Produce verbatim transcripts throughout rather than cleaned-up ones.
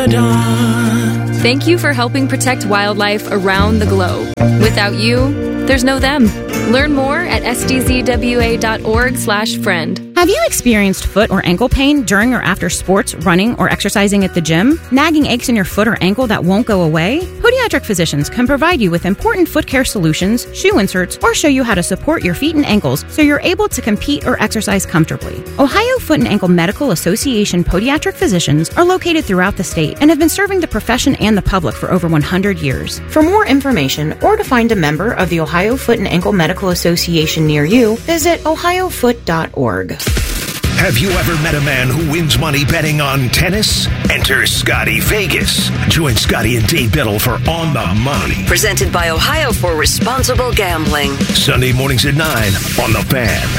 Ramadan. Thank you for helping protect wildlife around the globe. Without you, there's no them. Learn more at s d z w a dot org slash friend. Have you experienced foot or ankle pain during or after sports, running, or exercising at the gym? Nagging aches in your foot or ankle that won't go away? Podiatric physicians can provide you with important foot care solutions, shoe inserts, or show you how to support your feet and ankles so you're able to compete or exercise comfortably. Ohio Foot and Ankle Medical Association podiatric physicians are located throughout the state and have been serving the profession and the public for over one hundred years. For more information or to find a member of the Ohio Foot and Ankle Medical Association near you, visit ohio foot dot org. Have you ever met a man who wins money betting on tennis? Enter Scotty Vegas. Join Scotty and Dave Biddle for On the Money. Presented by Ohio for Responsible Gambling. Sunday mornings at nine on The Fan.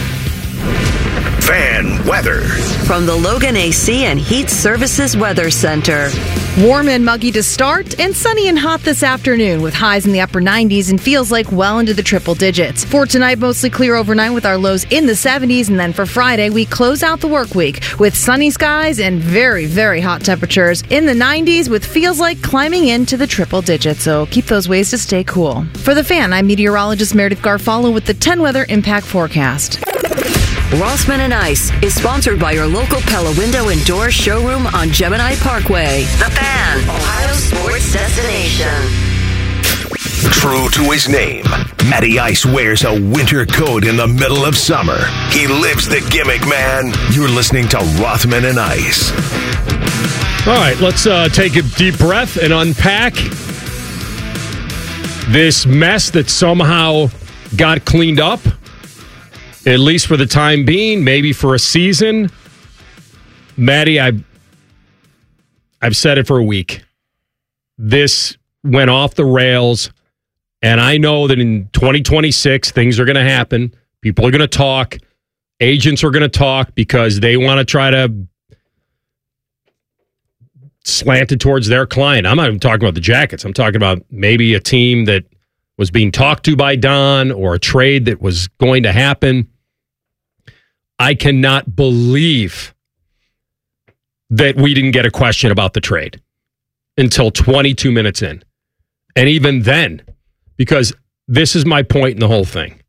Fan weather. From the Logan A C and Heat Services Weather Center. Warm and muggy to start, and sunny and hot this afternoon with highs in the upper nineties and feels like well into the triple digits. For tonight, mostly clear overnight with our lows in the seventies, and then for Friday, we close out the work week with sunny skies and very, very hot temperatures in the nineties with feels like climbing into the triple digits, so keep those ways to stay cool. For The Fan, I'm meteorologist Meredith Garfalo with the ten Weather Impact Forecast. Rothman and Ice is sponsored by your local Pella Window and Door showroom on Gemini Parkway. The Fan, Ohio sports destination. True to his name, Matty Ice wears a winter coat in the middle of summer. He lives the gimmick, man. You're listening to Rothman and Ice. All right, let's uh, take a deep breath and unpack this mess that somehow got cleaned up. At least for the time being, maybe for a season. Maddie, I've, I've said it for a week. This went off the rails, and I know that in twenty twenty-six, things are going to happen. People are going to talk. Agents are going to talk because they want to try to slant it towards their client. I'm not even talking about the Jackets. I'm talking about maybe a team that was being talked to by Don or a trade that was going to happen. I cannot believe that we didn't get a question about the trade until twenty-two minutes in. And even then, because this is my point in the whole thing.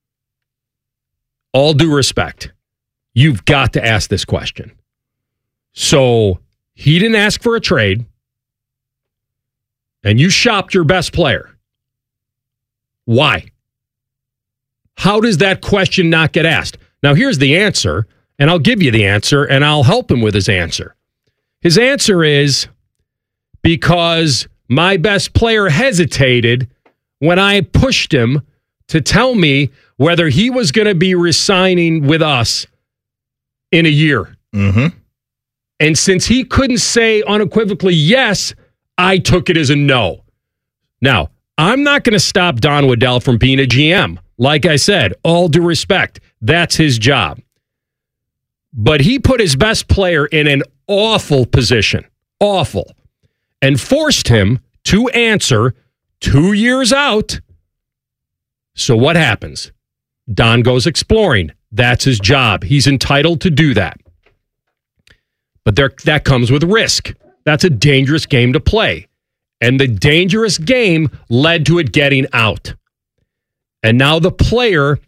All due respect, you've got to ask this question. So he didn't ask for a trade, and you shopped your best player. Why? How does that question not get asked? Now, here's the answer, and I'll give you the answer, and I'll help him with his answer. His answer is because my best player hesitated when I pushed him to tell me whether he was going to be resigning with us in a year. Mm-hmm. And since he couldn't say unequivocally yes, I took it as a no. Now, I'm not going to stop Don Waddell from being a G M. Like I said, all due respect, that's his job. But he put his best player in an awful position, awful, and forced him to answer two years out. So what happens? Don goes exploring. That's his job. He's entitled to do that. But there, that comes with risk. That's a dangerous game to play. And the dangerous game led to it getting out. And now the player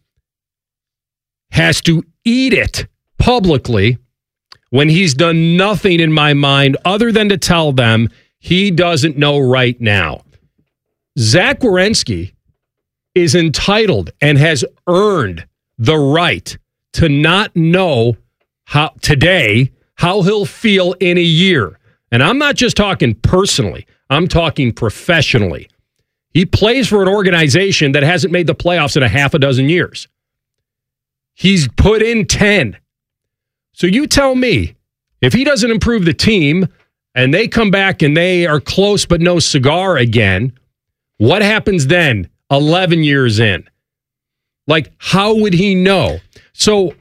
has to eat it publicly when he's done nothing in my mind other than to tell them he doesn't know right now. Zach Werenski is entitled and has earned the right to not know how today how he'll feel in a year. And I'm not just talking personally. I'm talking professionally. He plays for an organization that hasn't made the playoffs in a half a dozen years. He's put in ten. So you tell me, if he doesn't improve the team and they come back and they are close but no cigar again, what happens then eleven years in? Like, how would he know? So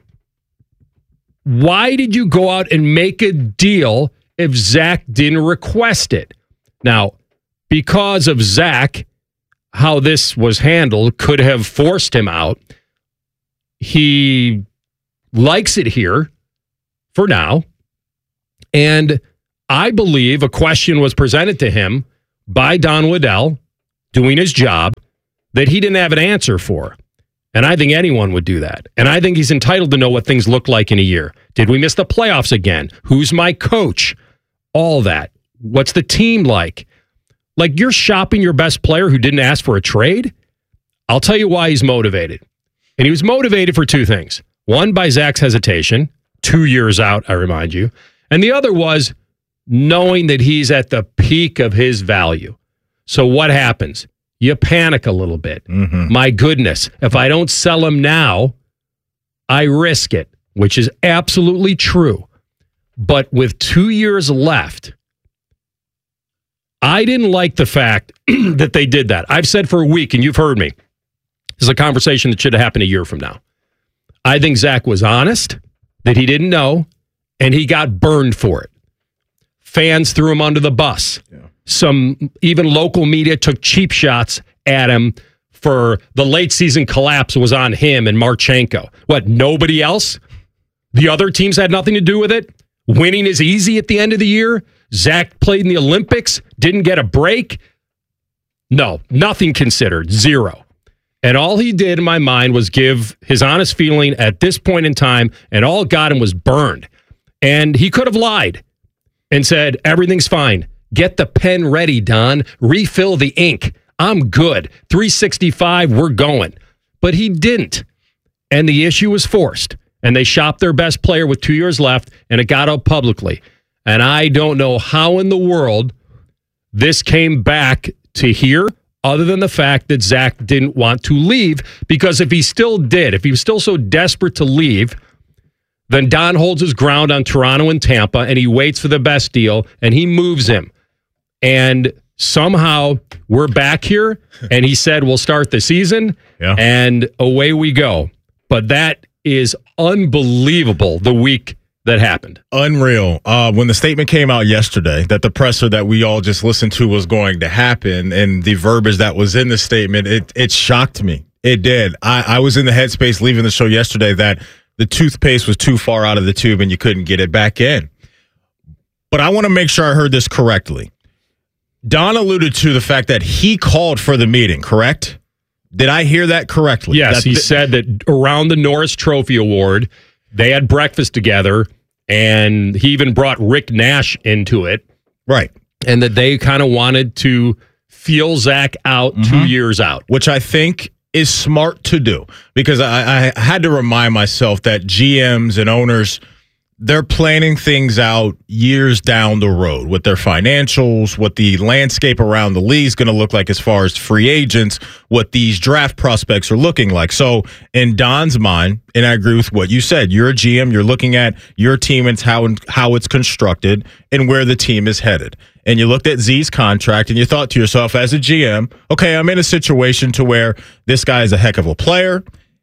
why did you go out and make a deal if Zach didn't request it? Now, because of Zach, how this was handled could have forced him out. He likes it here for now. And I believe a question was presented to him by Don Waddell doing his job that he didn't have an answer for. And I think anyone would do that. And I think he's entitled to know what things look like in a year. Did we miss the playoffs again? Who's my coach? All that. What's the team like? Like, you're shopping your best player who didn't ask for a trade? I'll tell you why he's motivated. And he was motivated for two things. One, by Zach's hesitation, two years out, I remind you. And the other was knowing that he's at the peak of his value. So what happens? You panic a little bit. Mm-hmm. My goodness, if I don't sell him now, I risk it, which is absolutely true. But with two years left, I didn't like the fact that they did that. I've said for a week, and you've heard me, this is a conversation that should have happened a year from now. I think Zach was honest, that he didn't know, and he got burned for it. Fans threw him under the bus. Yeah. Some, even local media took cheap shots at him for the late season collapse was on him and Marchenko. What, nobody else? The other teams had nothing to do with it? Winning is easy at the end of the year? Zach played in the Olympics, didn't get a break? No, nothing considered, zero. And all he did in my mind was give his honest feeling at this point in time, and all it got him was burned. And he could have lied and said, everything's fine. Get the pen ready, Don. Refill the ink. I'm good. three sixty-five, we're going. But he didn't. And the issue was forced. And they shopped their best player with two years left, and it got out publicly. And I don't know how in the world this came back to here, other than the fact that Zach didn't want to leave. Because if he still did, if he was still so desperate to leave, then Don holds his ground on Toronto and Tampa, and he waits for the best deal, and he moves him. And somehow we're back here, and he said we'll start the season, yeah. And away we go. But that is unbelievable, the week that happened. Unreal. Uh, when the statement came out yesterday that the presser that we all just listened to was going to happen, and the verbiage that was in the statement, it it shocked me. It did. I, I was in the headspace leaving the show yesterday that the toothpaste was too far out of the tube and you couldn't get it back in. But I want to make sure I heard this correctly. Don alluded to the fact that he called for the meeting, correct? Did I hear that correctly? Yes, that he th- said that around the Norris Trophy Award, they had breakfast together, and he even brought Rick Nash into it. Right. And that they kind of wanted to feel Zach out mm-hmm. two years out. Which I think is smart to do, because I, I had to remind myself that G Ms and owners, they're planning things out years down the road with their financials, what the landscape around the league is going to look like as far as free agents, what these draft prospects are looking like. So in Don's mind, and I agree with what you said, you're a G M, you're looking at your team and how, how it's constructed and where the team is headed. And you looked at Z's contract and you thought to yourself as a G M, okay, I'm in a situation to where this guy is a heck of a player.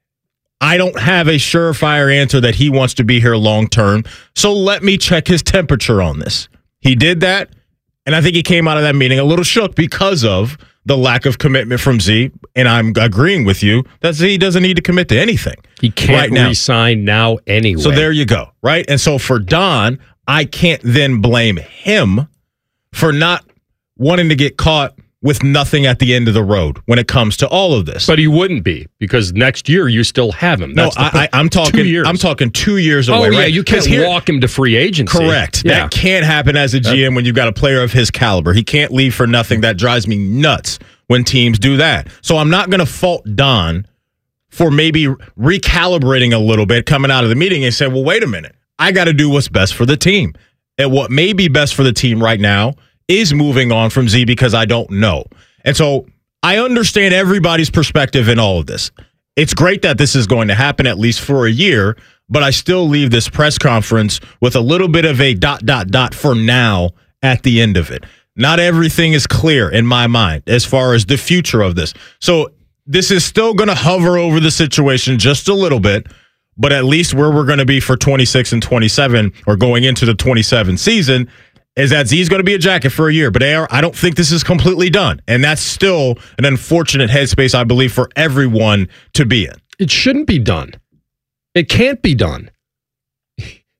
I don't have a surefire answer that he wants to be here long term, so let me check his temperature on this. He did that, and I think he came out of that meeting a little shook because of the lack of commitment from Z, and I'm agreeing with you that Z doesn't need to commit to anything. He can't right now. re-sign now anyway. So there you go, right? And so for Don, I can't then blame him for not wanting to get caught with nothing at the end of the road when it comes to all of this. But he wouldn't be, because next year you still have him. That's no, I, I, I'm talking. Two years. I'm talking two years away. Oh yeah, right? you can't here, walk him to free agency. Correct. Yeah. That can't happen as a G M when you've got a player of his caliber. He can't leave for nothing. That drives me nuts when teams do that. So I'm not going to fault Don for maybe recalibrating a little bit coming out of the meeting and saying, "Well, wait a minute. I got to do what's best for the team, and what may be best for the team right now is moving on from Z because I don't know." And so I understand everybody's perspective in all of this. It's great that this is going to happen at least for a year, but I still leave this press conference with a little bit of a dot, dot, dot for now at the end of it. Not everything is clear in my mind as far as the future of this. So this is still going to hover over the situation just a little bit, but at least where we're going to be for twenty-six and twenty-seven or going into the twenty-seven season is that Z's going to be a jacket for a year. But A R, I don't think this is completely done. And that's still an unfortunate headspace, I believe, for everyone to be in. It shouldn't be done. It can't be done.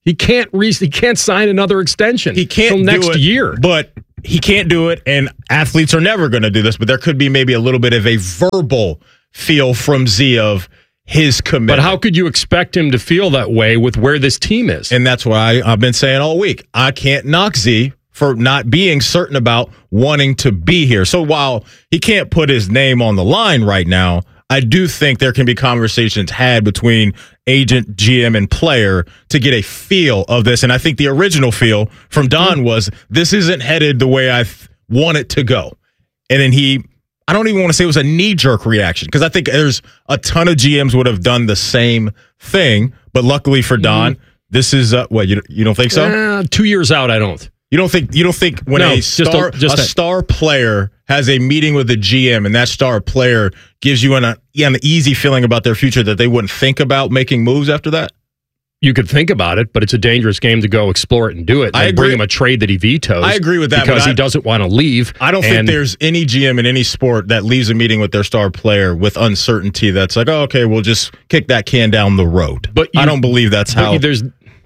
He can't re- he can't sign another extension. He can't till next do it, year. But he can't do it, and athletes are never going to do this, but there could be maybe a little bit of a verbal feel from Z of his commitment. But how could you expect him to feel that way with where this team is? And that's what I, I've been saying all week. I can't knock Z for not being certain about wanting to be here. So while he can't put his name on the line right now, I do think there can be conversations had between agent, G M, and player to get a feel of this. And I think the original feel from Don was this isn't headed the way I th- want it to go. And then he, I don't even want to say it was a knee-jerk reaction because I think there's a ton of G Ms would have done the same thing. But luckily for Don, mm-hmm. this is, uh, what, you, you don't think so? Uh, two years out, I don't. You don't think you don't think when no, a star just a, just a a, star player has a meeting with the G M and that star player gives you an, uh, an easy feeling about their future that they wouldn't think about making moves after that? You could think about it, but it's a dangerous game to go explore it and do it. And I agree. Bring him a trade that he vetoes. I agree with that because I, he doesn't want to leave. I don't think there's any G M in any sport that leaves a meeting with their star player with uncertainty. That's like, oh, okay, we'll just kick that can down the road. But you, I don't believe that's how. There's,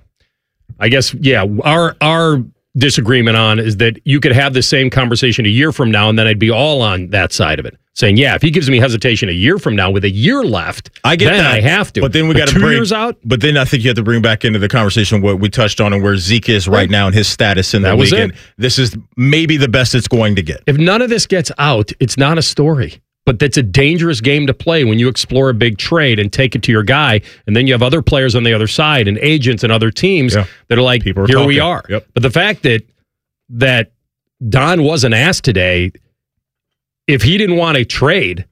I guess, yeah. Our our. disagreement on is that you could have the same conversation a year from now and then I'd be all on that side of it saying, yeah, if he gives me hesitation a year from now with a year left, I get then that. I have to. But then we got to two bring years out. But then I think you have to bring back into the conversation what we touched on and where Zeke is right, right now and his status in the that league. Was it. And this is maybe the best it's going to get. If none of this gets out, it's not a story. But that's a dangerous game to play when you explore a big trade and take it to your guy, and then you have other players on the other side and agents and other teams yeah. that are like, People are here talking. we are. Yep. But the fact that that Don wasn't asked today, if he didn't want a trade,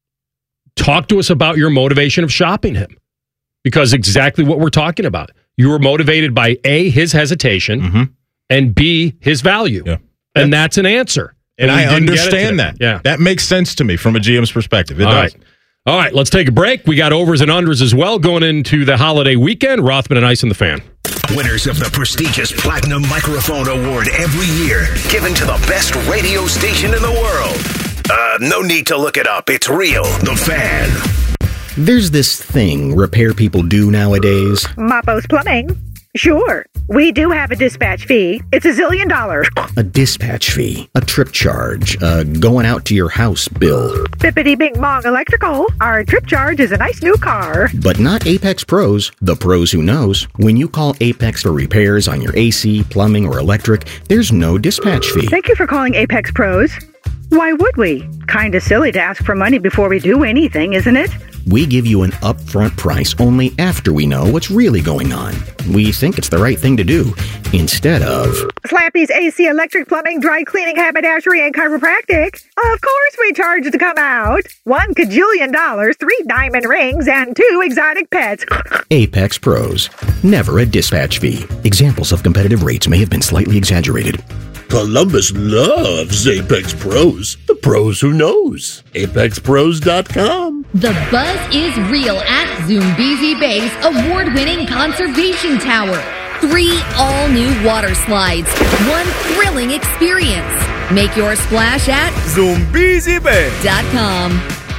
talk to us about your motivation of shopping him. Because exactly what we're talking about. You were motivated by A, his hesitation, mm-hmm. and B, his value. Yeah. And yeah. that's an answer. And, and I understand that. Yeah. That makes sense to me from a G M's perspective. It All does. Right. All right, let's take a break. We got overs and unders as well going into the holiday weekend. Rothman and Ice and the Fan. Winners of the prestigious Platinum Microphone Award every year, given to the best radio station in the world. Uh, no need to look it up. It's real. The Fan. There's this thing repair people do nowadays. Mapo's Plumbing. Sure. We do have a dispatch fee. It's a zillion dollars. A dispatch fee, a trip charge, a going out to your house bill. Bippity Bing Bong Electrical. Our trip charge is a nice new car. But not Apex Pros, the pros who knows. When you call Apex for repairs on your A C, plumbing, or electric, there's no dispatch fee. Thank you for calling Apex Pros. Why would we? Kinda silly to ask for money before we do anything, isn't it? We give you an upfront price only after we know what's really going on. We think it's the right thing to do, instead of... Slappy's A C, electric, plumbing, dry cleaning, haberdashery, and chiropractic. Of course we charge to come out. One cajillion dollars, three diamond rings, and two exotic pets. Apex Pros. Never a dispatch fee. Examples of competitive rates may have been slightly exaggerated. Columbus loves Apex Pros. The pros who knows. Apex Pros dot com. The buzz is real at Zoombezi Bay's award-winning conservation tower. Three all-new water slides. One thrilling experience. Make your splash at Zoombezi Bay dot com.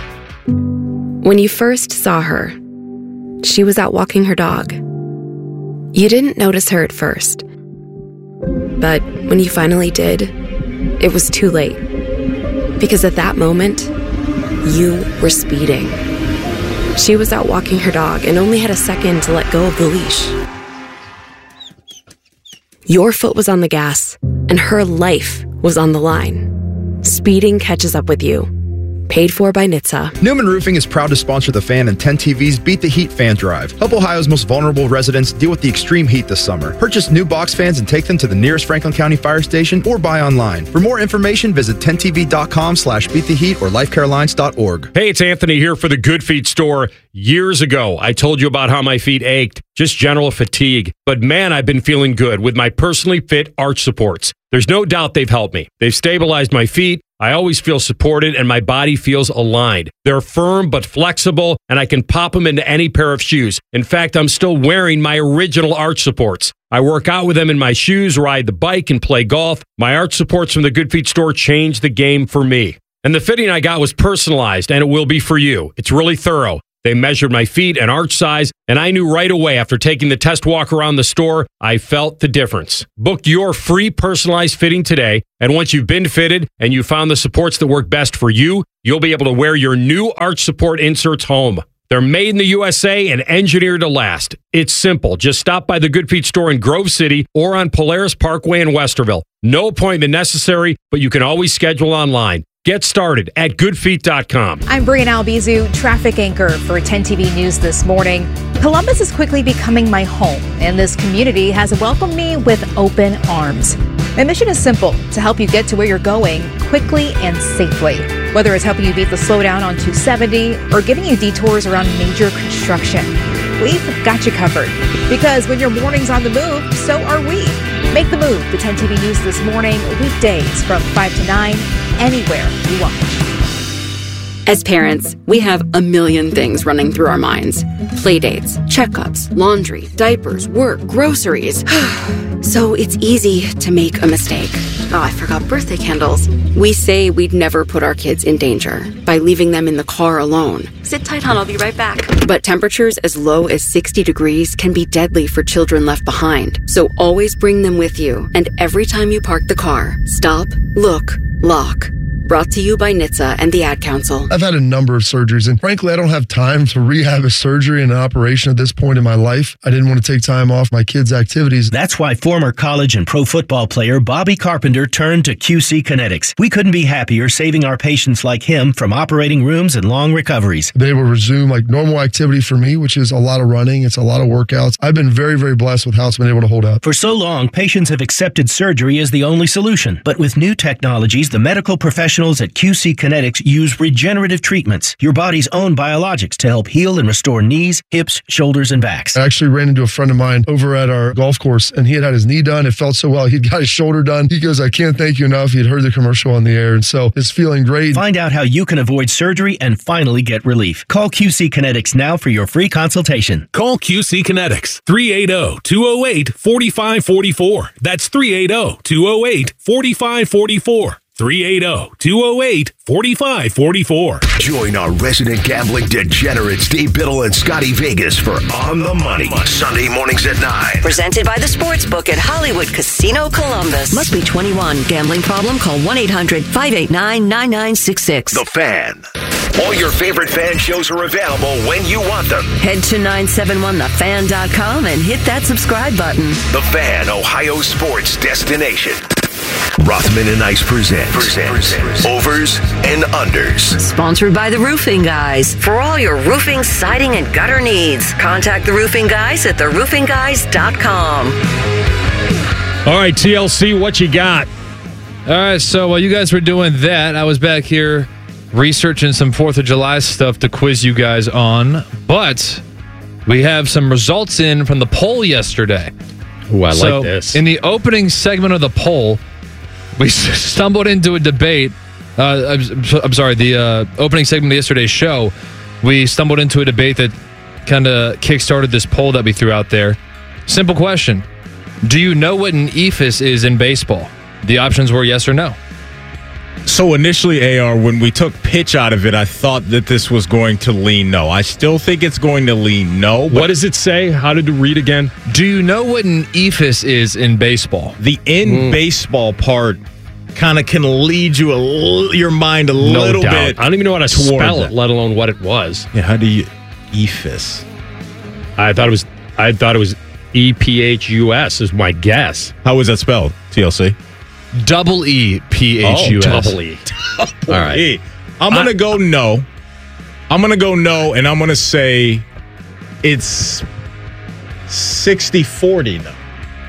When you first saw her, she was out walking her dog. You didn't notice her at first. But when you finally did, it was too late. Because at that moment, you were speeding. She was out walking her dog and only had a second to let go of the leash. Your foot was on the gas, and her life was on the line. Speeding catches up with you. Paid for by N H T S A. Newman Roofing is proud to sponsor The Fan and ten T V's Beat the Heat Fan Drive. Help Ohio's most vulnerable residents deal with the extreme heat this summer. Purchase new box fans and take them to the nearest Franklin County fire station or buy online. For more information, visit ten T V dot com slash beat the heat or life care alliance dot org. Hey, it's Anthony here for the Good Feet store. Years ago, I told you about how my feet ached, just general fatigue. But man, I've been feeling good with my personally fit arch supports. There's no doubt they've helped me. They've stabilized my feet. I always feel supported and my body feels aligned. They're firm but flexible, and I can pop them into any pair of shoes. In fact, I'm still wearing my original arch supports. I work out with them in my shoes, ride the bike, and play golf. My arch supports from the Good Feet store changed the game for me. And the fitting I got was personalized, and it will be for you. It's really thorough. They measured my feet and arch size, and I knew right away after taking the test walk around the store, I felt the difference. Book your free personalized fitting today, and once you've been fitted and you found the supports that work best for you, you'll be able to wear your new arch support inserts home. They're made in the U S A and engineered to last. It's simple. Just stop by the Good Feet store in Grove City or on Polaris Parkway in Westerville. No appointment necessary, but you can always schedule online. Get started at good feet dot com. I'm Brian Albizu, traffic anchor for ten T V News this morning. Columbus is quickly becoming my home, and this community has welcomed me with open arms. My mission is simple, to help you get to where you're going quickly and safely. Whether it's helping you beat the slowdown on two seventy or giving you detours around major construction, we've got you covered. Because when your morning's on the move, so are we. Make the move to ten T V News this morning, weekdays from five to nine, anywhere you watch. As parents, we have a million things running through our minds. Playdates, checkups, laundry, diapers, work, groceries. So it's easy to make a mistake. Oh, I forgot birthday candles. We say we'd never put our kids in danger by leaving them in the car alone. Sit tight, hon, I'll be right back. But temperatures as low as sixty degrees can be deadly for children left behind. So always bring them with you. And every time you park the car, stop, look, lock. Brought to you by N H T S A and the Ad Council. I've had a number of surgeries, and frankly, I don't have time to rehab a surgery and an operation at this point in my life. I didn't want to take time off my kids' activities. That's why former college and pro football player Bobby Carpenter turned to Q C Kinetics. We couldn't be happier saving our patients like him from operating rooms and long recoveries. They will resume like normal activity for me, which is a lot of running. It's a lot of workouts. I've been very, very blessed with how it's been able to hold up. For so long, patients have accepted surgery as the only solution. But with new technologies, the medical professionals at Q C Kinetics use regenerative treatments, your body's own biologics, to help heal and restore knees, hips, shoulders, and backs. I actually ran into a friend of mine over at our golf course, and he had had his knee done. It felt so well. He'd got his shoulder done. He goes, I can't thank you enough. He had heard the commercial on the air, and so it's feeling great. Find out how you can avoid surgery and finally get relief. Call Q C Kinetics now for your free consultation. Call Q C Kinetics, three eight zero, two zero eight, four five four four. That's three eight zero, two zero eight, four five four four. three eight zero, two zero eight, four five four four. Join our resident gambling degenerates, Dave Biddle and Scotty Vegas for On the Money, Sunday mornings at nine. Presented by the Sportsbook at Hollywood Casino Columbus. Must be twenty-one. Gambling problem? Call one eight hundred, five eight nine, nine nine six six. The Fan. All your favorite fan shows are available when you want them. Head to nine seven one the fan dot com and hit that subscribe button. The Fan, Ohio sports destination. Rothman and Ice present, present, present Overs and Unders. Sponsored by the Roofing Guys. For all your roofing, siding, and gutter needs, contact the Roofing Guys at the roofing guys dot com. All right, T L C, what you got? All right, so while you guys were doing that, I was back here researching some fourth of July stuff to quiz you guys on, but we have some results in from the poll yesterday. Ooh, I so like this. In the opening segment of the poll, we stumbled into a debate. Uh, I'm, I'm sorry, the uh, opening segment of yesterday's show, we stumbled into a debate that kind of kickstarted this poll that we threw out there. Simple question. Do you know what an E F I S is in baseball? The options were yes or no. So initially, A R, when we took pitch out of it, I thought that this was going to lean no. I still think it's going to lean no. What does it say? How did it read again? Do you know what an E F I S is in baseball? The in mm. baseball part kind of can lead you a l- your mind a no little doubt. bit. I don't even know how to spell it, let alone what it was. Yeah, how do you E F I S? I thought it was. I thought it was E P H U S is my guess. How was that spelled? T L C. Double E P H U S. Oh, double E. Double All right. E. I'm going to go no. I'm going to go no, and I'm going to say it's sixty forty no.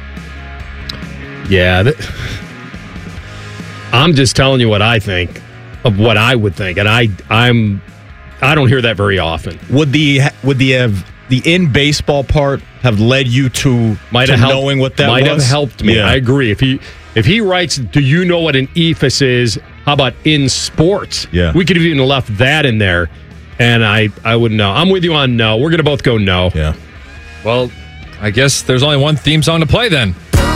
Yeah. That, I'm just telling you what I think of what I would think, and I I'm I don't hear that very often. Would the would the have the in baseball part have led you to, might to have helped, knowing what that might was? Might have helped me. Yeah. I agree. If he if he writes, do you know what an E F I S is? How about in sports? Yeah. We could have even left that in there, and I, I wouldn't know. I'm with you on no. We're going to both go no. Yeah. Well, I guess there's only one theme song to play then.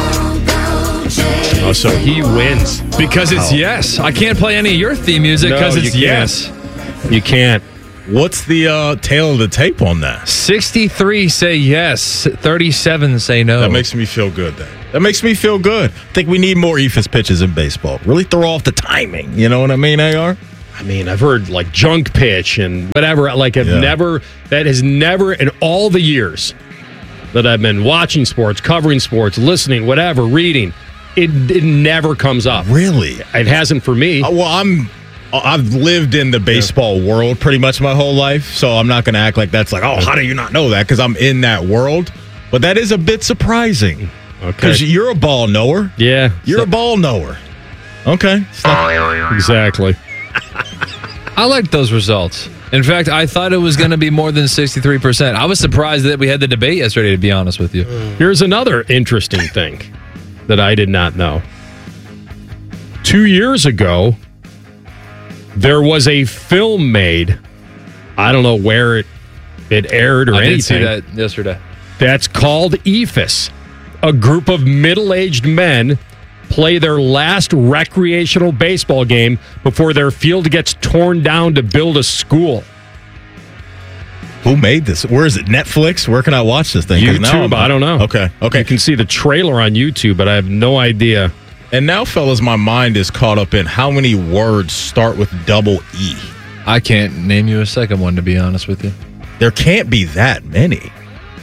Oh, so he wins. Because it's oh. yes. I can't play any of your theme music because no, it's you yes. You can't. What's the uh, tail of the tape on that? sixty-three say yes, thirty-seven say no. That makes me feel good then. That makes me feel good. I think we need more E F S pitches in baseball. Really throw off the timing. You know what I mean, A R? I mean, I've heard like junk pitch and whatever. Like, I've Yeah. never, that has never, in all the years that I've been watching sports, covering sports, listening, whatever, reading, it, it never comes up. Really? It hasn't for me. Uh, well, I'm. I've lived in the baseball yeah. world pretty much my whole life, so I'm not going to act like that's like, oh, how do you not know that? Because I'm in that world. But that is a bit surprising. Okay. Because you're a ball knower. Yeah. You're so- a ball knower. Okay. Stop. Exactly. I liked those results. In fact, I thought it was going to be more than sixty-three percent. I was surprised that we had the debate yesterday, to be honest with you. Here's another interesting thing that I did not know. Two years ago, there was a film made. I don't know where it it aired or I anything. did see that yesterday. That's called E F S. A group of middle-aged men play their last recreational baseball game before their field gets torn down to build a school. Who made this? Where is it? Netflix? Where can I watch this thing? 'Cause now YouTube, I'm- I don't know. Okay, okay. You can see the trailer on YouTube, but I have no idea. And now, fellas, my mind is caught up in how many words start with double E. I can't name you a second one, to be honest with you. There can't be that many.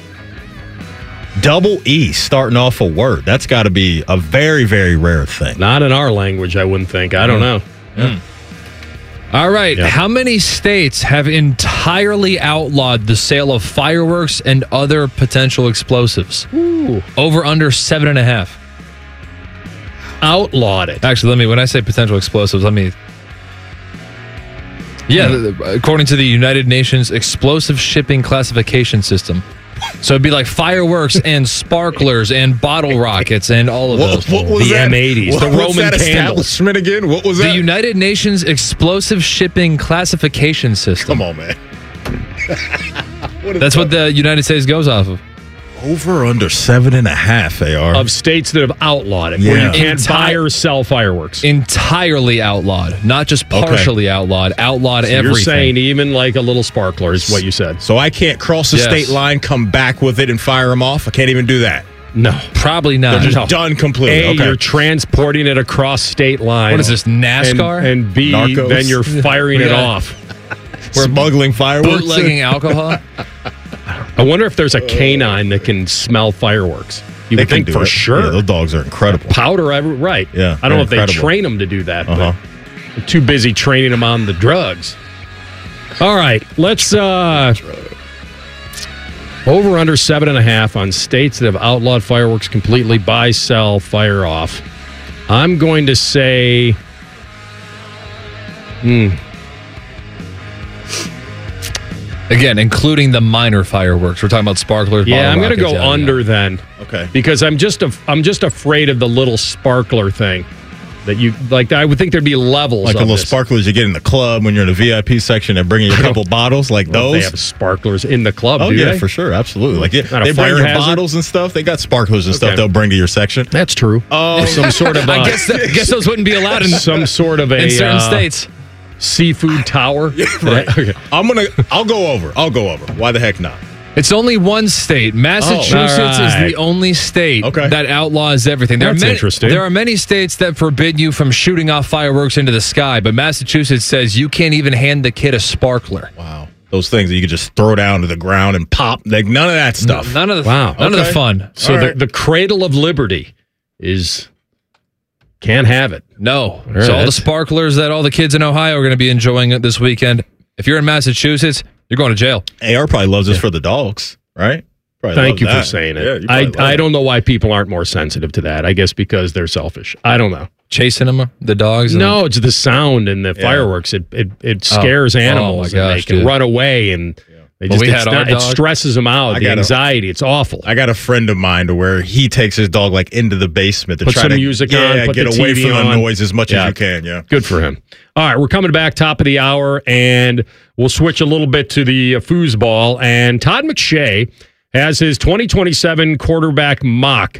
Double E starting off a word. That's got to be a very, very rare thing. Not in our language, I wouldn't think. I don't know. Mm. All right. Yeah. How many states have entirely outlawed the sale of fireworks and other potential explosives? Ooh. Over under seven and a half. Outlawed it. Actually, let me, when I say potential explosives, let me. Yeah, hmm. according to the United Nations Explosive Shipping Classification System. So it'd be like fireworks and sparklers and bottle rockets and all of what, those. What was the that? M eighties, what, the Roman what's that candles. Establishment again? What was that? The United Nations Explosive Shipping Classification System. Come on, man. what That's that? What the United States goes off of. Over under seven and a half, A R. Of states that have outlawed it, yeah. where you can't Enti- buy or sell fireworks. Entirely outlawed, not just partially okay. outlawed, outlawed so everything. You're saying even like a little sparkler is what you said. So I can't cross the yes. state line, come back with it, and fire them off? I can't even do that? No. Probably not. They're just no. done completely. A, okay. you're transporting it across state lines. What is this, NASCAR? And, and B, Narcos. then you're firing yeah. it off. We're smuggling fireworks. Bootlegging alcohol? I wonder if there's a canine that can smell fireworks. You they would think for it. sure. Yeah, those dogs are incredible. Powder, every, right. Yeah, I don't know if incredible. they train them to do that, uh-huh. but they're too busy training them on the drugs. All right, let's... Uh, over under seven and a half on states that have outlawed fireworks completely. Buy, sell, fire off. I'm going to say... Hmm... Again, including the minor fireworks. We're talking about sparklers. Yeah, I'm going to go yeah, under yeah. then. Okay. Because I'm just a, I'm just afraid of the little sparkler thing that you like. I would think there'd be levels, like of the little this. sparklers you get in the club when you're in the V I P section and bringing a couple bottles like well, those. They have sparklers in the club. Oh do yeah, they? for sure, absolutely. Like yeah, Not they a bring fire your hazard? bottles and stuff. They got sparklers and Okay. stuff. They'll bring to your section. That's true. Oh, some sort of. Uh, I guess that, guess those wouldn't be allowed in some sort of a in certain uh, states. Seafood tower. Yeah, right. Okay. I'm gonna. I'll go over. I'll go over. Why the heck not? It's only one state. Massachusetts Oh, right. is the only state Okay. that outlaws everything. There That's are many, interesting. There are many states that forbid you from shooting off fireworks into the sky, but Massachusetts says you can't even hand the kid a sparkler. Wow, those things that you could just throw down to the ground and pop. Like none of that stuff. None of the Wow. none Okay. of the fun. So All the, right. the cradle of liberty is can't have it. No. right, so all the that's- sparklers that all the kids in Ohio are going to be enjoying it this weekend. If you're in Massachusetts, you're going to jail. A R probably loves this for the dogs, right? Probably Thank loves you that. for saying it. Yeah, you I, probably love I it. don't know why people aren't more sensitive to that. I guess because they're selfish. I don't know. Chasing them, the dogs? and- No, it's the sound and the Yeah. fireworks. It it, it scares Oh. animals. Oh, my and gosh, they can dude. run away and they Well, just we it's had our not- it dog. stresses them out. I the gotta- anxiety. It's awful. I got a friend of mine to where he takes his dog like into the basement to Put try some to music yeah, on, put get the away T V from the on. noise as much Yeah. as you can. Yeah. Good for him. All right, we're coming back top of the hour, and we'll switch a little bit to the uh, foosball. And Todd McShay has his twenty twenty-seven quarterback mock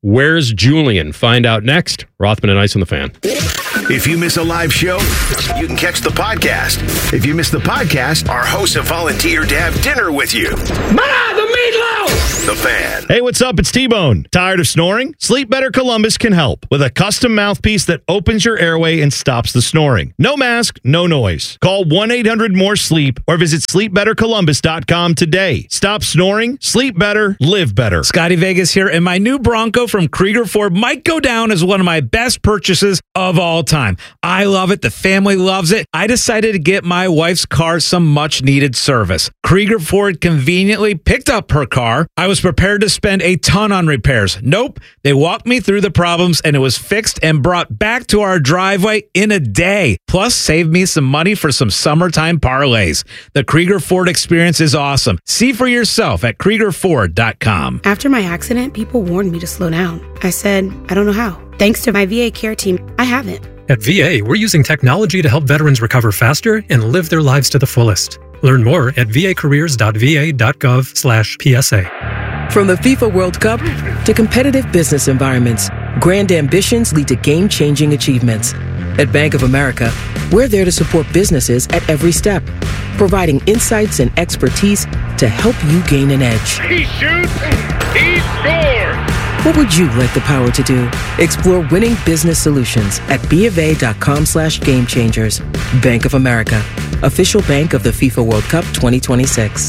Where's Julian? Find out next. Rothman and Ice on the Fan. If you miss a live show, you can catch the podcast. If you miss the podcast, our hosts have volunteered to have dinner with you. Ma, the meatloaf! The Fan. Hey, what's up? It's T-Bone. Tired of snoring? Sleep Better Columbus can help with a custom mouthpiece that opens your airway and stops the snoring. No mask, no noise. Call one eight hundred more sleep or visit sleep better columbus dot com today. Stop snoring, sleep better, live better. Scotty Vegas here, and my new Bronco from Krieger Ford might go down as one of my best purchases of all time. I love it. The family loves it. I decided to get my wife's car some much needed service. Krieger Ford conveniently picked up her car. I was prepared to spend a ton on repairs. Nope. They walked me through the problems and it was fixed and brought back to our driveway in a day. Plus, saved me some money for some summertime parlays. The Krieger Ford experience is awesome. See for yourself at krieger ford dot com. After my accident, people warned me to slow down. I said, I don't know how. Thanks to my V A care team, I haven't. At V A, we're using technology to help veterans recover faster and live their lives to the fullest. Learn more at v a careers dot v a dot gov slash P S A. From the FIFA World Cup to competitive business environments, grand ambitions lead to game-changing achievements. At Bank of America, we're there to support businesses at every step, providing insights and expertise to help you gain an edge. He shoots, he scores! What would you like the power to do? Explore winning business solutions at BofA.com slash game changers. Bank of America, official bank of the FIFA World Cup twenty twenty-six.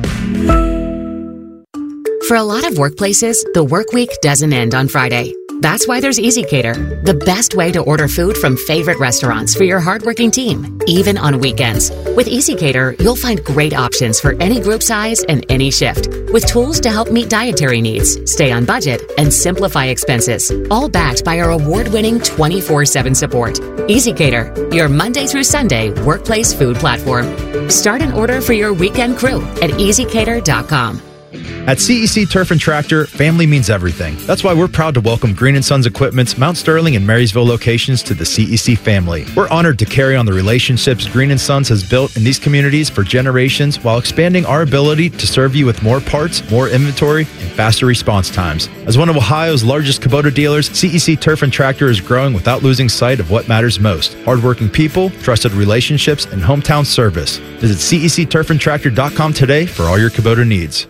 For a lot of workplaces, the work week doesn't end on Friday. That's why there's EasyCater, the best way to order food from favorite restaurants for your hardworking team, even on weekends. With EasyCater, you'll find great options for any group size and any shift, with tools to help meet dietary needs, stay on budget, and simplify expenses, all backed by our award-winning twenty-four seven support. EasyCater, your Monday through Sunday workplace food platform. Start an order for your weekend crew at easy cater dot com. At C E C Turf and Tractor, family means everything. That's why we're proud to welcome Green and Sons Equipment's Mount Sterling and Marysville locations to the C E C family. We're honored to carry on the relationships Green and Sons has built in these communities for generations while expanding our ability to serve you with more parts, more inventory, and faster response times. As one of Ohio's largest Kubota dealers, C E C Turf and Tractor is growing without losing sight of what matters most: hardworking people, trusted relationships, and hometown service. Visit C E C turf and tractor dot com today for all your Kubota needs.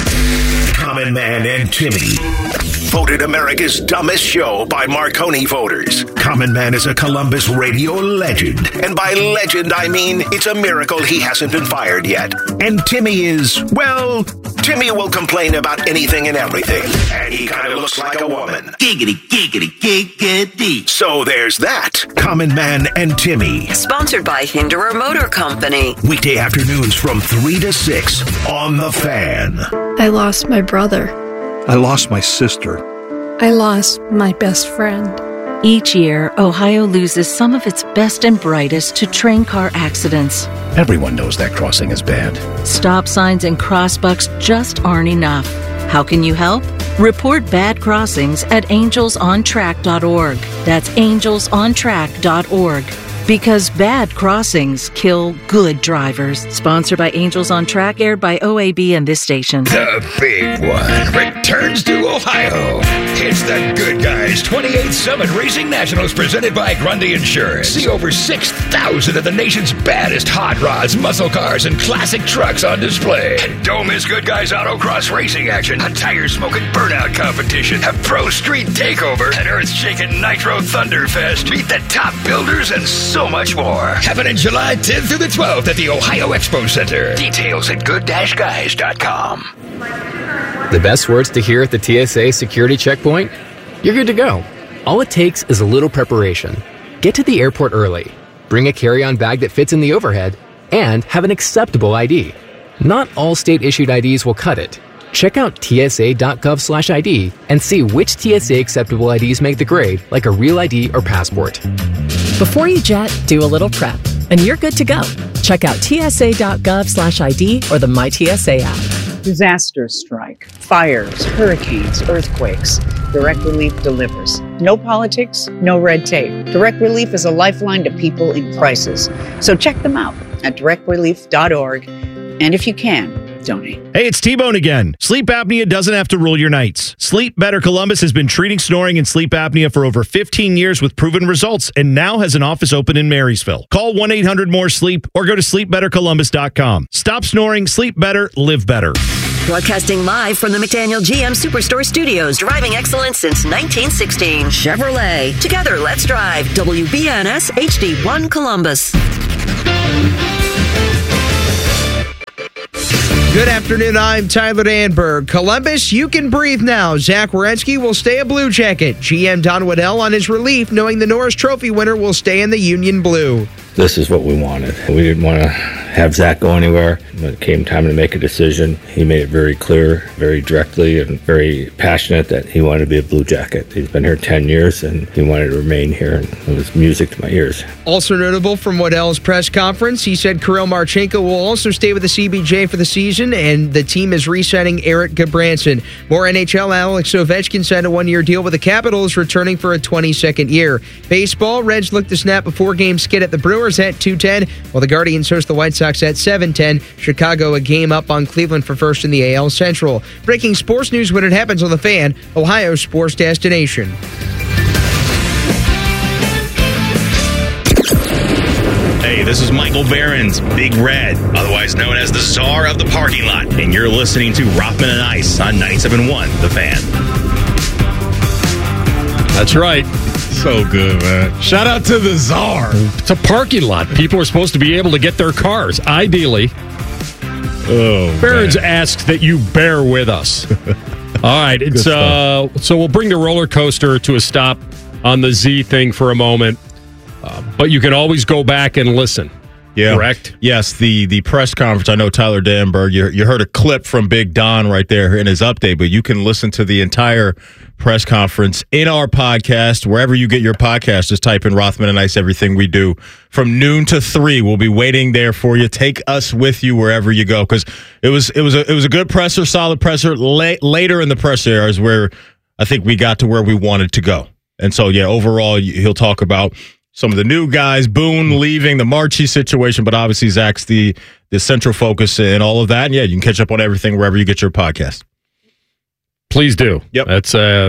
Common Man and Timmy. Voted America's dumbest show by Marconi voters. Common Man is a Columbus radio legend. And by legend, I mean it's a miracle he hasn't been fired yet. And Timmy is, well, Timmy will complain about anything and everything. And he kind of looks like a woman. Giggity, giggity, giggity. So there's that. Common Man and Timmy. Sponsored by Hinderer Motor Company. Weekday afternoons from three to six on The Fan. I lost my brother. I lost my sister. I lost my best friend. Each year, Ohio loses some of its best and brightest to train car accidents. Everyone knows that crossing is bad. Stop signs and crossbucks just aren't enough. How can you help? Report bad crossings at angels on track dot org. That's angels on track dot org. Because bad crossings kill good drivers. Sponsored by Angels on Track, aired by O A B and this station. The big one returns to Ohio. It's the Good Guys twenty-eighth Summit Racing Nationals presented by Grundy Insurance. See over six thousand of the nation's baddest hot rods, muscle cars, and classic trucks on display. And don't miss Good Guys Autocross racing action, a tire-smoking burnout competition, a pro street takeover, an earth-shaking Nitro Thunderfest. Meet the top builders and so much more. Happening July tenth through the twelfth at the Ohio Expo Center. Details at good guys dot com. The best words to hear at the T S A security checkpoint? You're good to go. All it takes is a little preparation. Get to the airport early, bring a carry-on bag that fits in the overhead, and have an acceptable I D. Not all state-issued I Ds will cut it. Check out T S A dot gov slash I D and see which T S A acceptable I Ds make the grade, like a real I D or passport. Before you jet, do a little prep, and you're good to go. Check out T S A dot gov slash I D or the My T S A app. Disasters strike, fires, hurricanes, earthquakes. Direct Relief delivers. No politics, no red tape. Direct Relief is a lifeline to people in crisis. So check them out at direct relief dot org. And if you can, donate. Hey, it's T-Bone again. Sleep apnea doesn't have to rule your nights. Sleep Better Columbus has been treating snoring and sleep apnea for over fifteen years with proven results and now has an office open in Marysville. Call one eight hundred more sleep or go to sleep better columbus dot com. Stop snoring, sleep better, live better. Broadcasting live from the McDaniel G M Superstore Studios, driving excellence since nineteen sixteen. Chevrolet. Together, let's drive. W B N S H D one Columbus. Good afternoon, I'm Tyler Danberg. Columbus, you can breathe now. Zach Werenski will stay a Blue Jacket. G M Don Waddell on his relief, knowing the Norris Trophy winner will stay in the Union Blue. This is what we wanted. We didn't want to have Zach go anywhere. When it came time to make a decision, he made it very clear, very directly, and very passionate that he wanted to be a Blue Jacket. He's been here ten years, and he wanted to remain here, and it was music to my ears. Also notable from Waddell's press conference, he said Kirill Marchenko will also stay with the C B J for the season, and the team is re-signing Eric Gabranson. More N H L, Alex Ovechkin signed a one-year deal with the Capitals, returning for a twenty-second year. Baseball, Reds look to snap a four-game skid at the Brewers at two ten, while the Guardians host the White Sox at seven ten. Chicago a game up on Cleveland for first in the A L Central. Breaking sports news when it happens on The Fan, Ohio's sports destination. Hey, this is Michael Behrens, Big Red, otherwise known as the czar of the parking lot, and you're listening to Rothman and Ice on ninety-seven point one The Fan. That's right. So good, man. Shout out to the czar. It's a parking lot. People are supposed to be able to get their cars, ideally. Oh, Behrens asks that you bear with us. All right, it's uh, so we'll bring the roller coaster to a stop on the Z thing for a moment, uh, but you can always go back and listen. Yeah, correct. Yes, the the press conference. I know Tyler Danberg. You you heard a clip from Big Don right there in his update, but you can listen to the entire press conference in our podcast wherever you get your podcast. Just type in Rothman and Ice. Everything we do from noon to three, we'll be waiting there for you. Take us with you wherever you go, because it was it was a it was a good presser, solid presser. Late, later in the press area is where I think we got to where we wanted to go, and so yeah, overall he'll talk about some of the new guys, Boone leaving, the Marchie situation, but obviously Zach's the, the central focus in all of that. And yeah, you can catch up on everything wherever you get your podcast. Please do. Yep. That's uh,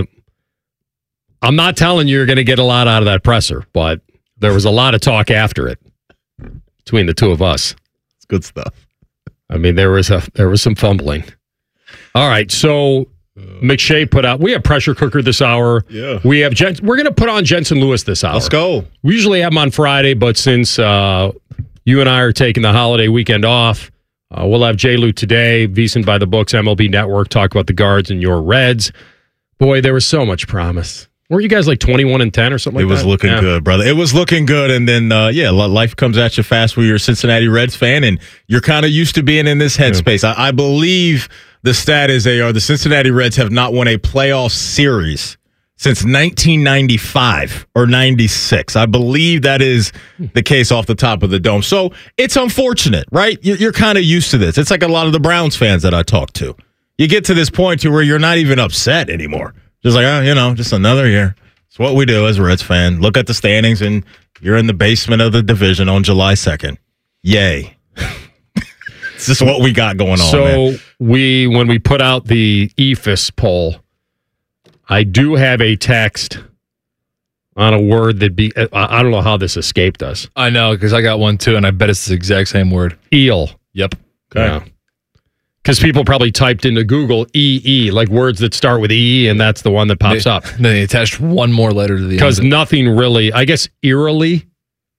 I'm not telling you you're going to get a lot out of that presser, but there was a lot of talk after it between the two of us. It's good stuff. I mean, there was a there was some fumbling. All right, so McShay put out, we have Pressure Cooker this hour. Yeah. We have, Jen, we're going to put on Jensen Lewis this hour. Let's go. We usually have him on Friday, but since uh, you and I are taking the holiday weekend off, uh, we'll have J. Lou today, VSiN by the Books, M L B Network, talk about the Guards and your Reds. Boy, there was so much promise. Weren't you guys like twenty-one and ten or something like that? It was that? looking yeah. good, brother. It was looking good. And then, uh, yeah, life comes at you fast when you're a Cincinnati Reds fan, and you're kind of used to being in this headspace. Yeah. I, I believe the stat is they are the Cincinnati Reds have not won a playoff series since nineteen ninety-five or ninety-six. I believe that is the case off the top of the dome. So it's unfortunate, right? You're, you're kind of used to this. It's like a lot of the Browns fans that I talk to. You get to this point to where you're not even upset anymore. Just like, oh, you know, just another year. It's what we do as a Reds fan. Look at the standings, and you're in the basement of the division on July second. Yay. It's just what we got going on, So man. we, when we put out the E F I S poll, I do have a text on a word that be, I don't know how this escaped us. I know, because I got one too, and I bet it's the exact same word. Eel. Yep. Okay. Because people probably typed into Google E E, like words that start with E, and that's the one that pops they, up. Then they attached one more letter to the end. Because nothing really, I guess eerily.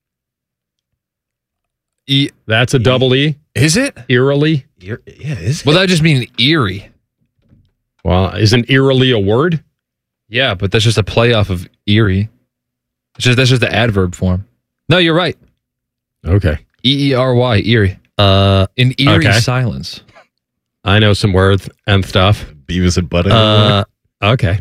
E. That's a double E. Is it? Eerily. Yeah, is it? Well, that just means eerie. Well, isn't eerily a word? Yeah, but that's just a play off of eerie. It's just, that's just the adverb form. No, you're right. Okay. E E R Y, eerie. Uh, In eerie okay. silence. I know some words and stuff. Beavis and Butthead. Uh, okay.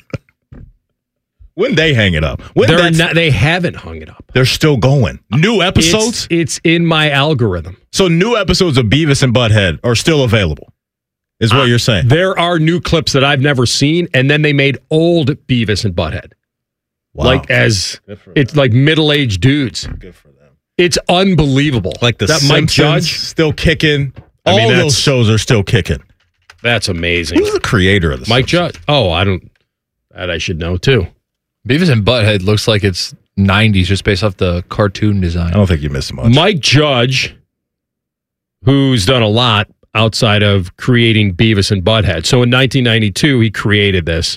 When they hang it up. When They're not, they haven't hung it up. They're still going. New episodes? It's, it's in my algorithm. So new episodes of Beavis and Butthead are still available, is what uh, you're saying. There are new clips that I've never seen, and then they made old Beavis and Butthead. Wow. Like as, it's them. Like middle-aged dudes. Good for them. It's unbelievable. Like the that Simpsons Mike Judge still kicking. I All mean, those that's- shows are still kicking. That's amazing. Who's the creator of this? Mike Judge. Oh, I don't. That I should know too. Beavis and Butthead looks like it's nineties just based off the cartoon design. I don't think you missed much. Mike Judge, who's done a lot outside of creating Beavis and Butthead. So in nineteen ninety-two, he created this,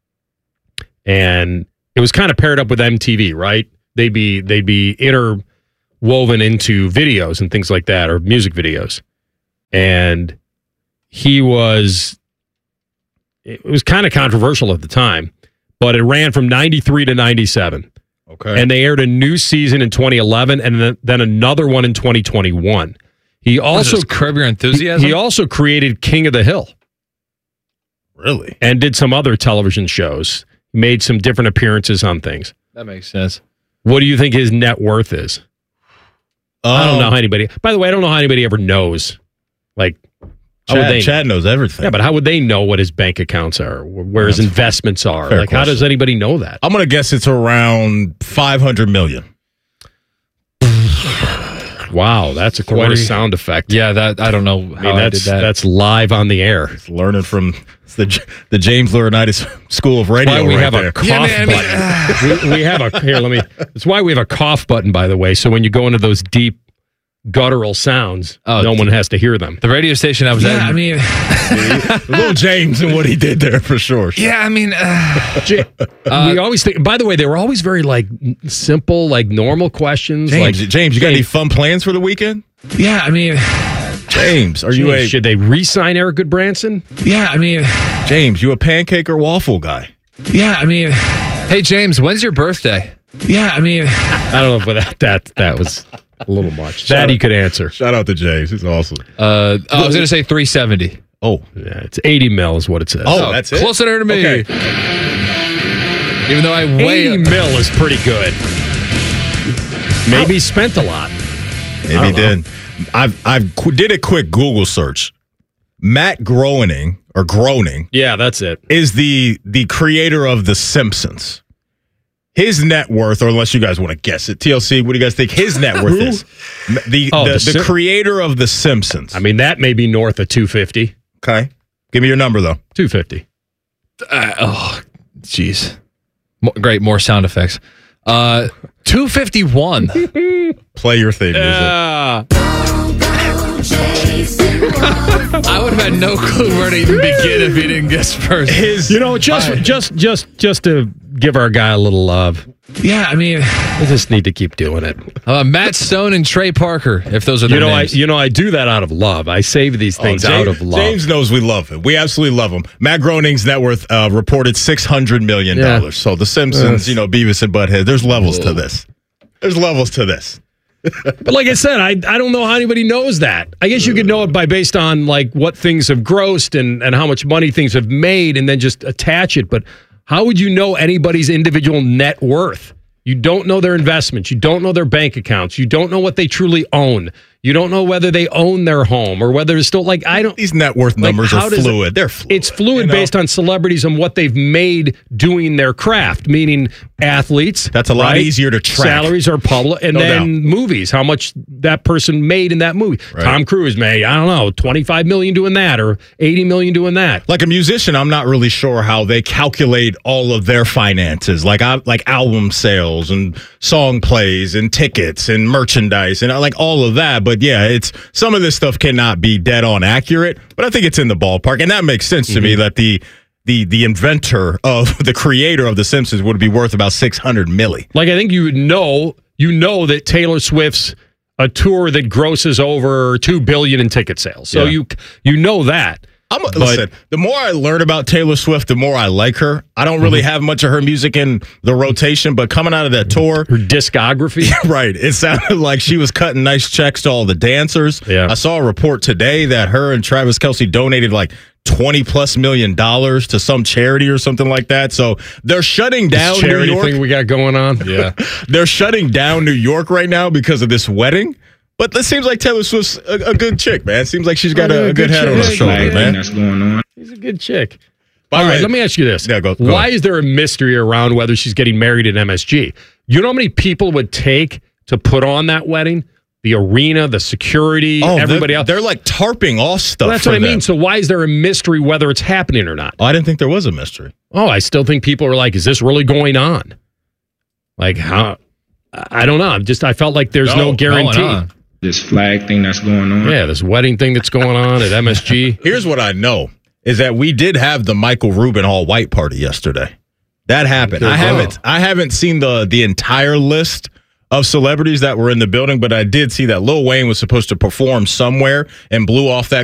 and it was kind of paired up with M T V, right? They'd be they'd be interwoven into videos and things like that, or music videos, and he was. It was kind of controversial at the time, but it ran from ninety-three to ninety-seven. Okay. And they aired a new season in twenty eleven and then, then another one in twenty twenty-one. He also Curb Your Enthusiasm. He, he also created King of the Hill. Really? And did some other television shows. Made some different appearances on things. That makes sense. What do you think his net worth is? Um, I don't know how anybody. By the way, I don't know how anybody ever knows. Like, how would Chad, they? Chad knows everything. Yeah, but how would they know what his bank accounts are, where his That's investments are? fair Like, how question. does anybody know that? I'm going to guess it's around five hundred million. Wow, that's a quite a Three. sound effect. Yeah, that I don't know I how mean, I, that's did that. that's live on the air. It's learning from it's the J- the James Laurinaitis School of Radio. Why we right have there. a cough button. we, we have a here. Let me. That's why we have a cough button, by the way. So when you go into those deep guttural sounds, Oh, no one has to hear them. the radio station I was Yeah, at. I mean, Little James and what he did there for sure. yeah, I mean, uh, J- we always think. By the way, they were always very like simple, like normal questions. James, like James, you got any fun plans for the weekend? yeah, I mean, James, are you a should they re-sign Eric Goodbranson? yeah, I mean, James? You a pancake or waffle guy? yeah, I mean, Hey James, when's your birthday? yeah, I mean, I don't know if that that that was a little much. That he could answer. Shout out to James. He's awesome. Uh, I was gonna say three seventy. Oh, Yeah, it's eighty mil is what it says. oh, that's it. Closer to me. Okay. Even though I weigh eighty mil is pretty good. Maybe he spent a lot. Maybe he did. I've I've qu- did a quick Google search. Matt Groening or Groening Yeah, that's it. is the the creator of The Simpsons. His net worth, or unless you guys want to guess it, T L C, what do you guys think his net worth is? The Oh, the, the the Sim- creator of The Simpsons. I mean, that may be north of two fifty. Okay, give me your number though. two fifty. Uh, oh, jeez. Mo- Great, more sound effects. Uh, two fifty one. Play your theme music. Yeah. I would have had no clue where to even begin if he didn't guess first. His, You know, just just just just to give our guy a little love. yeah, I mean, We just need to keep doing it. Uh, Matt Stone and Trey Parker, if those are their You know, I names. you know I do that out of love. I save these things Oh, out James, of love. James knows we love him. We absolutely love him. Matt Groening's net worth uh, reported six hundred million dollars. Yeah. So The Simpsons, you know, Beavis and Butthead, there's levels to this. There's levels to this. But like I said, I I don't know how anybody knows that. I guess you could know it by based on like what things have grossed and, and how much money things have made and then just attach it. But how would you know anybody's individual net worth? You don't know their investments. You don't know their bank accounts. You don't know what they truly own. You don't know whether they own their home or whether it's still like I don't. These net worth Like, numbers how are does it- fluid. They're fluid. It's fluid you know? based on celebrities and what they've made doing their craft, meaning athletes. That's a lot right? easier to track. Salaries are public, and No then doubt. movies, how much that person made in that movie. Right. Tom Cruise made, I don't know, twenty-five million doing that or eighty million doing that. Like a musician, I'm not really sure how they calculate all of their finances, like I, like album sales and song plays and tickets and merchandise and like all of that. But yeah, it's some of this stuff cannot be dead on accurate, but I think it's in the ballpark, and that makes sense to me that the the the inventor of the creator of The Simpsons would be worth about six hundred milli. Like I think you would know, you know that Taylor Swift's a tour that grosses over two billion in ticket sales. So Yeah. you you know that. I'm a, listen, the more I learn about Taylor Swift, the more I like her. I don't really have much of her music in the rotation, but coming out of that tour, her discography, right? It sounded like she was cutting nice checks to all the dancers. Yeah. I saw a report today that her and Travis Kelce donated like twenty plus million dollars to some charity or something like that. So they're shutting down This charity New York. thing we got going on. Yeah. They're shutting down New York right now because of this wedding. But this seems like Taylor Swift's a, a good chick, man. It seems like she's got a, a good head on her shoulder, man. That's going on. She's a good chick. By All the right, way- let me ask you this. Yeah, go- go Why ahead. is there a mystery around whether she's getting married at M S G? You know how many people it would take to put on that wedding? the arena, the security, Oh, everybody they're, else. They're like tarping off stuff. Well, that's for what I them. mean. So why is there a mystery whether it's happening or not? Oh, I didn't think there was a mystery. Oh, I still think people are like, is this really going on? Like, how? I don't know. I'm just, I felt like there's no, No, guarantee. going on. This flag thing that's going on. Yeah, this wedding thing that's going on at M S G. Here's what I know is that we did have the Michael Rubin all white party yesterday. That happened. Good I call. haven't I haven't seen the the entire list of celebrities that were in the building, but I did see that Lil Wayne was supposed to perform somewhere and blew off that